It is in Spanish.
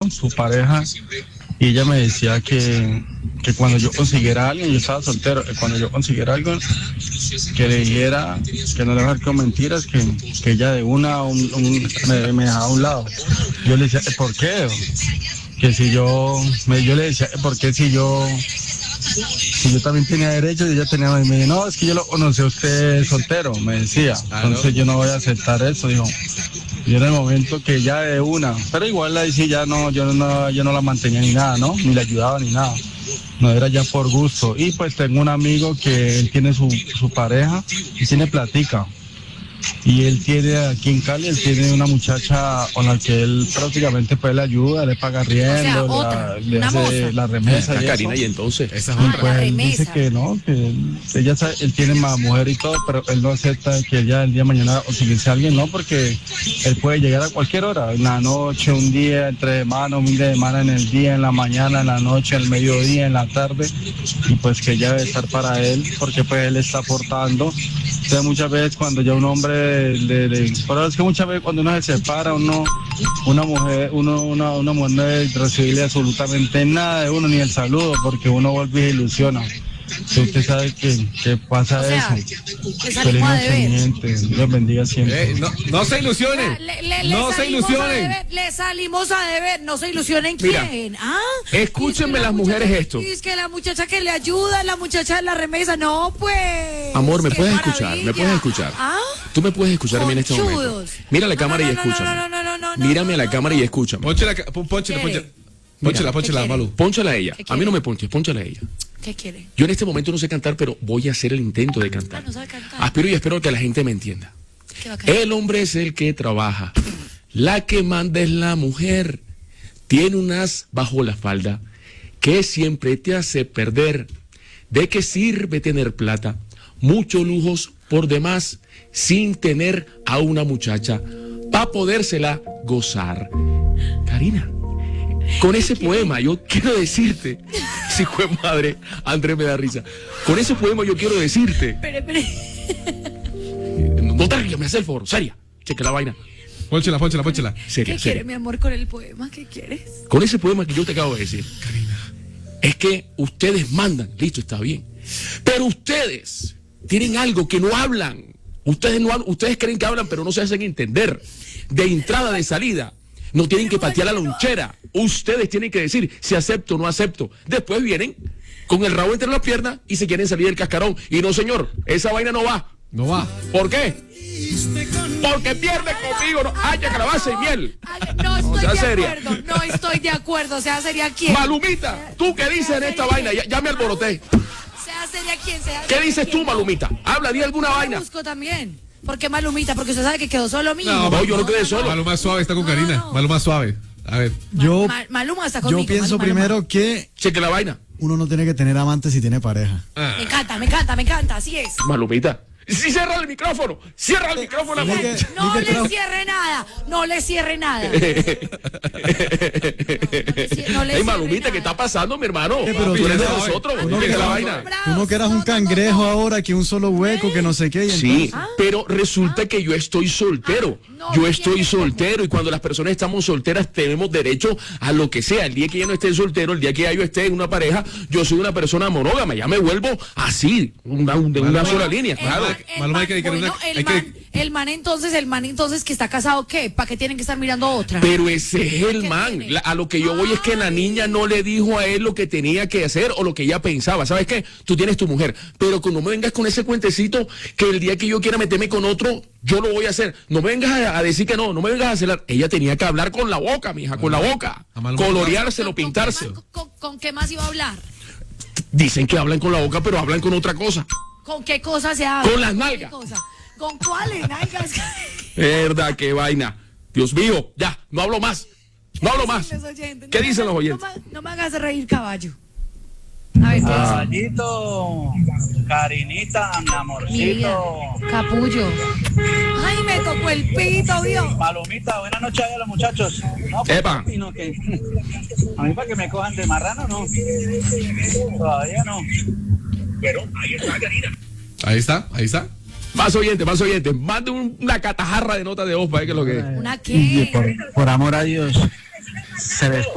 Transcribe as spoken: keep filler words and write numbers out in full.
su pareja, y ella me decía que, que cuando yo consiguiera a alguien, yo estaba soltero, que cuando yo consiguiera algo, que le dijera, que no le dejara con mentiras, que, que ella de una un, un, me, me dejaba a un lado. Yo le decía, ¿por qué? Que si yo, me, yo le decía, ¿por qué si yo, si yo también tenía derechos y ella tenía, me dijo, no, es que yo lo conocí a usted soltero, me decía, entonces yo no voy a aceptar eso, dijo. Y en el momento que ya de una, pero igual la decía, ya no, yo no, yo no la mantenía ni nada, ¿no? Ni la ayudaba ni nada. No, era ya por gusto. Y pues tengo un amigo que él tiene su, su pareja y tiene platica. Y él tiene aquí en Cali, él tiene una muchacha con la que él prácticamente pues le ayuda, le paga riendo, o sea, la, le hace moza. La remesa. Ah, y Karina, eso. Y entonces, esa es otra. Pues él dice que no, que él, ella sabe, él tiene más mujer y todo, pero él no acepta que ella el día de mañana conseguirse a alguien, no, porque él puede llegar a cualquier hora, en la noche, un día, entre semana, un fin de semana, en el día, en la mañana, en la noche, en el mediodía, en la tarde, y pues que ella debe estar para él, porque pues él está aportando. Entonces muchas veces cuando ya un hombre de, de, pero es que muchas veces cuando uno se separa, uno, una mujer, uno, una, una mujer no debe recibirle absolutamente nada de uno, ni el saludo, porque uno vuelve y se ilusiona. Si usted sabe que, que pasa, o sea, eso. Feliz noche, Dios bendiga siempre. Eh, no, no se ilusionen. Le, le, le no se ilusionen. Le salimos a deber. No se ilusionen. Mira, ¿quién? ¿Ah? Escúchenme es las muchacha, mujeres esto. Es que la muchacha que le ayuda, la muchacha de la remesa. No, pues. Amor, ¿me puedes maravilla. escuchar? ¿Me puedes escuchar? ¿Ah? Tú me puedes escuchar a mí en este momento. Mira la cámara no, no, y escúchame. No, no, no, no, no, Mírame no, a la no, cámara no. y escúchame. Pónchela, pónchela, pónchela. Pónchela, pónchela, Malu. Pónchala a ella. A mí no me ponches, pónchala a ella. ¿Qué quiere? Yo en este momento no sé cantar, pero voy a hacer el intento de cantar. Ah, no sabe cantar. Aspiro y espero que la gente me entienda. ¿Qué va a cantar? El hombre es el que trabaja. La que manda es la mujer. Tiene un as bajo la falda que siempre te hace perder. ¿De qué sirve tener plata? Muchos lujos por demás sin tener a una muchacha para podérsela gozar. Karina, con ese poema yo quiero decirte, si fue madre, Andrés me da risa. Con ese poema yo quiero decirte. Espere, espere. No te rías, me hace el favor, seria. Cheque la vaina. Pónchela, pónchela, pónchela. Seria, ¿Qué seria. quiere, mi amor, con el poema? ¿Qué quieres? Con ese poema que yo te acabo de decir, Karina, es que ustedes mandan, listo, está bien. Pero ustedes tienen algo que no hablan. Ustedes no hablan, ustedes creen que hablan, pero no se hacen entender. De entrada, de salida. No tienen que patear la lonchera. Ustedes tienen que decir si acepto o no acepto. Después vienen con el rabo entre las piernas y se quieren salir del cascarón. Y no, señor, esa vaina no va. No va. ¿Por qué? Porque pierde conmigo. No, haya calabaza y miel. No estoy sea de seria. acuerdo. No estoy de acuerdo. O sea, sería quién. Malumita, ¿tú qué dices en esta vaina? Ya, ya me alboroté. Sea sería quién. Sea ¿Qué dices quién. tú, Malumita? Habla, di alguna Yo vaina. busco también. ¿Por qué Malumita? Porque usted sabe que quedó solo mío. No, No, yo no quedé solo. Maluma suave está con No, Karina. no. Maluma suave. A ver. Yo, Ma- Maluma está conmigo. yo pienso Maluma, primero Maluma. que Cheque la vaina. uno no tiene que tener amantes si tiene pareja. Ah. Me encanta, me encanta, me encanta. Así es. Malumita. Si cierra el micrófono, cierra el micrófono. Dile amor. que- No Ni que le tra- cierre nada. No le cierre nada. No le Ey, cierre Malumita, nada. ¿qué está pasando, mi hermano? Eh, pero Tú eres de tú- nosotros. uno Cheque que- la vaina. Bravos, Uno que eras no, un no, cangrejo no. ahora, que un solo hueco, que no sé qué. Y Sí, entonces- pero resulta que yo estoy soltero. Ah, no, Yo no estoy tiene soltero y cuando las personas estamos solteras tenemos derecho a lo que sea. El día que ya no esté soltero, el día que ya yo esté en una pareja, yo soy una persona monógama. Ya me vuelvo así, una, de una Maluma, sola línea. El Claro. man- el Maluma, hay que- man- hay que- bueno, hay el que- man- el man entonces, el man entonces que está casado, ¿qué? ¿Para qué tienen que estar mirando a otra? Pero ese es el ¿Qué man. tiene? La- a lo que yo voy es que la Ay. niña no le dijo a él lo que tenía que hacer o lo que ella pensaba. ¿Sabes qué? Tú tienes tu mujer. Pero que no me vengas con ese cuentecito que el día que yo quiera meterme con otro, yo lo voy a hacer. No me vengas a, a decir que no, no me vengas a hacer. Ella tenía que hablar con la boca, mija, con la boca. A Maluma. Coloreárselo, ¿Con- con pintarse. qué más- con, con qué más iba a hablar? Dicen que hablan con la boca, pero hablan con otra cosa. ¿Con qué cosas se habla? Con las qué nalgas. cosa? ¿Con cuáles nalgas? Verdad, qué vaina. Dios mío, ya, no hablo más. No hablo más. Los oyentes, ¿Qué no me dicen los hagas- oyentes? No, me- no me hagas reír, caballo. A ver, Caballito, Karinita, mi mi vida. amorcito. Capullo. Ay, me tocó el pito, Dios. Palomita, buenas noches a los muchachos. No, pues, Epa. sino que a mí para que me cojan de marrano, no. Todavía no. Pero ahí está, Karina. Ahí está, ahí está. Más oyentes, más oyentes. Mande un- una catajarra de nota de voz para ver qué es lo que es. ¿Una Y qué? por, por amor a Dios, se les